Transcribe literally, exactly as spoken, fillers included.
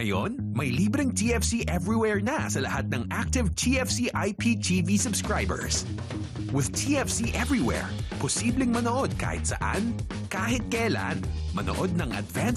Ngayon, may libreng T F C everywhere na sa lahat ng active T F C I P T V subscribers. With T F C everywhere, posibleng manood kahit saan, kahit kailan. Manood ng advanced